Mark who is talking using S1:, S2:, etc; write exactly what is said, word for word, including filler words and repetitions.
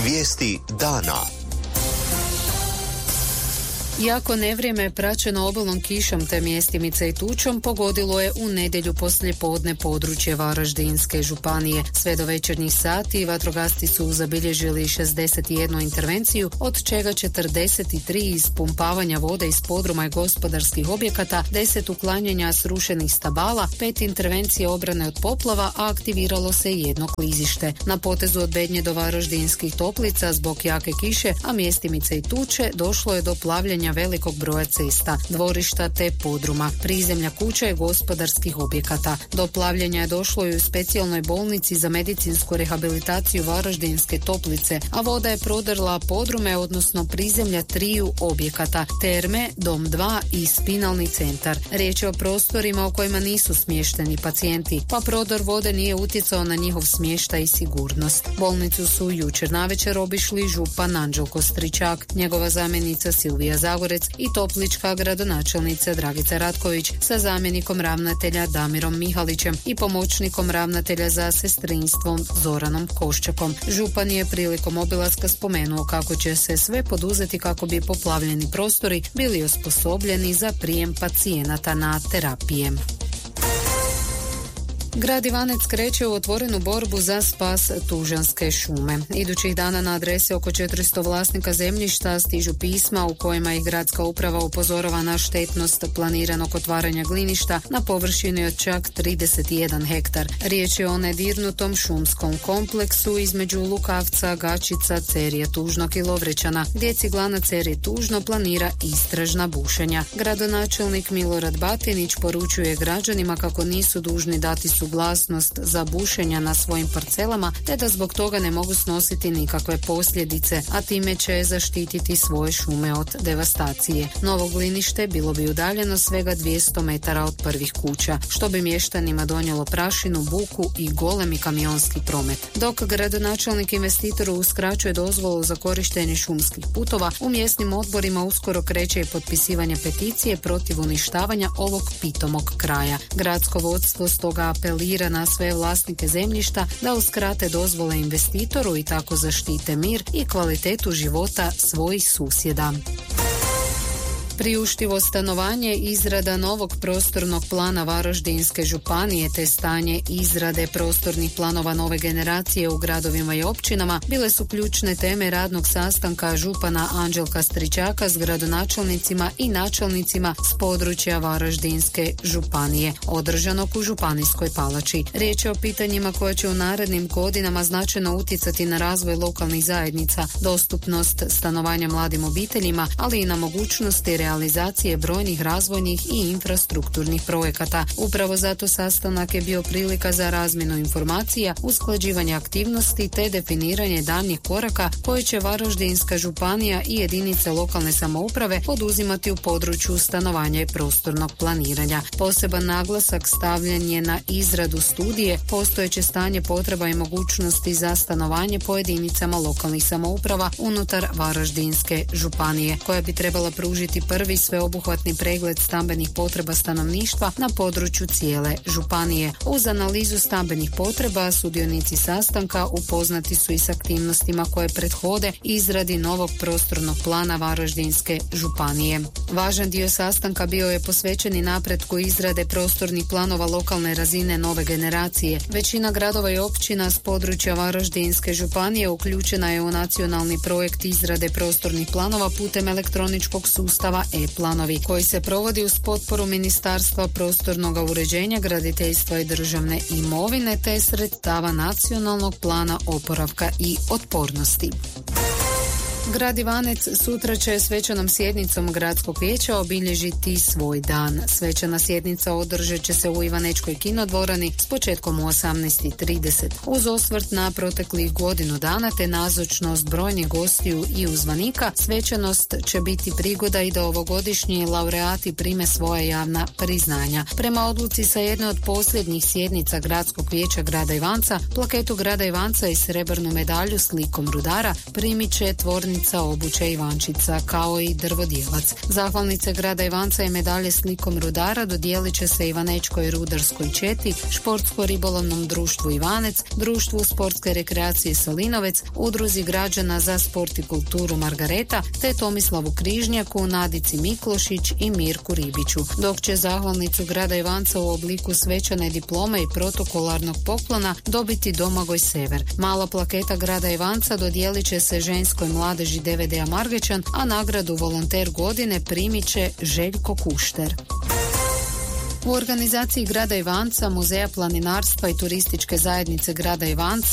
S1: Vijesti dana.
S2: Jako nevrijeme praćeno obilnom kišom te mjestimice i tučom pogodilo je u nedjelju poslijepodne područje Varaždinske županije. Sve do večernjih sati vatrogasci su zabilježili šezdeset jednu intervenciju, od čega četrdeset tri ispumpavanja vode iz podruma i gospodarskih objekata, deset uklanjanja srušenih stabala, pet intervencije obrane od poplava, a aktiviralo se jedno klizište. Na potezu od Bednje do Varaždinskih Toplica zbog jake kiše, a mjestimice i tuče, došlo je do plavljenja velikog broja cesta, dvorišta te podruma, prizemlja kuća i gospodarskih objekata. Do plavljenja je došlo i u specijalnoj bolnici za medicinsku rehabilitaciju Varaždinske Toplice, a voda je prodrla podrume, odnosno prizemlja triju objekata, terme, dom dva i spinalni centar. Riječ je o prostorima u kojima nisu smješteni pacijenti, pa prodor vode nije utjecao na njihov smještaj i sigurnost. Bolnicu su jučer navečer obišli župan Anđelko Stričak, njegova zamjenica Silvija Zagorec i toplička gradonačelnica Dragica Ratković sa zamjenikom ravnatelja Damirom Mihalićem i pomoćnikom ravnatelja za sestrinstvom Zoranom Koščakom. Župan je prilikom obilaska spomenuo kako će se sve poduzeti kako bi poplavljeni prostori bili osposobljeni za prijem pacijenata na terapije. Grad Ivanec kreće u otvorenu borbu za spas Tužanske šume. Idućih dana na adrese oko četiristo vlasnika zemljišta stižu pisma u kojima ih gradska uprava upozorava na štetnost planiranog otvaranja gliništa na površini od čak trideset jedan hektar. Riječ je o nedirnutom šumskom kompleksu između Lukavca, Gačica, Cerije Tužnog i Lovrećana, gdje ciglana Cerije Tužno planira istražna bušenja. Gradonačelnik Milorad Batinić poručuje građanima kako nisu dužni dati su suglasnost za bušenja na svojim parcelama, te da zbog toga ne mogu snositi nikakve posljedice, a time će zaštititi svoje šume od devastacije. Novo glinište bilo bi udaljeno svega dvjesto metara od prvih kuća, što bi mještanima donijelo prašinu, buku i golemi kamionski promet. Dok gradonačelnik investitoru uskraćuje dozvolu za korištenje šumskih putova, u mjesnim odborima uskoro kreće i potpisivanje peticije protiv uništavanja ovog pitomog kraja. Gradsko vodstvo stoga apelira na sve vlasnike zemljišta da uskrate dozvole investitoru i tako zaštite mir i kvalitetu života svojih susjeda. Priuštivo stanovanje, izrada novog prostornog plana Varaždinske županije te stanje izrade prostornih planova nove generacije u gradovima i općinama bile su ključne teme radnog sastanka župana Anđelka Stričaka s gradonačelnicima i načelnicima s područja Varaždinske županije, održanog u Županijskoj palači. Riječ je o pitanjima koje će u narednim godinama značajno utjecati na razvoj lokalnih zajednica, dostupnost stanovanja mladim obiteljima, ali i na mogućnosti realizacije brojnih razvojnih i infrastrukturnih projekata. Upravo zato sastanak je bio prilika za razmjenu informacija, usklađivanje aktivnosti te definiranje daljnjih koraka koje će Varaždinska županija i jedinice lokalne samouprave poduzimati u području stanovanja i prostornog planiranja. Poseban naglasak stavljen je na izradu studije, postojeće stanje potreba i mogućnosti za stanovanje po jedinicama lokalnih samouprava unutar Varaždinske županije, koja bi trebala pružiti prvi sveobuhvatni pregled stambenih potreba stanovništva na području cijele županije. Uz analizu stambenih potreba sudionici sastanka upoznati su i s aktivnostima koje prethode izradi novog prostornog plana Varaždinske županije. Važan dio sastanka bio je posvećen i napretku izrade prostornih planova lokalne razine nove generacije. Većina gradova i općina s područja Varaždinske županije uključena je u nacionalni projekt izrade prostornih planova putem elektroničkog sustava e-planovi, koji se provodi uz potporu Ministarstva prostornog uređenja, graditeljstva i državne imovine te sredstava Nacionalnog plana oporavka i otpornosti. Grad Ivanec sutra će svečanom sjednicom gradskog vijeća obilježiti svoj dan. Svečana sjednica održat će se u Ivanečkoj kinodvorani s početkom u osamnaest trideset. Uz osvrt na proteklih godinu dana te nazočnost brojnih gostiju i uzvanika, svečanost će biti prigoda i da ovogodišnji laureati prime svoja javna priznanja. Prema odluci sa jedne od posljednjih sjednica gradskog vijeća grada Ivanca, plaketu grada Ivanca i srebrnu medalju s likom rudara primit će tvorni urednica obuće Ivančica, kao i drvodjelac. Zahvalnice grada Ivanca i medalje s likom rudara dodijelit će se Ivanečkoj rudarskoj četi, Športsko-ribolovnom društvu Ivanec, Društvu sportske rekreacije Salinovec, Udruzi građana za sport i kulturu Margareta, te Tomislavu Križnjaku, Nadici Miklošić i Mirku Ribiću, dok će zahvalnicu grada Ivanca u obliku svečane diplome i protokolarnog poklona dobiti Domagoj Sever. Mala plaketa grada Ivanca dodijelit će se ženskoj mladeži D V D-a Margećan, a nagradu volonter godine primit će Željko Kušter. U organizaciji grada Ivanca, Muzeja planinarstva i turističke zajednice grada Ivanca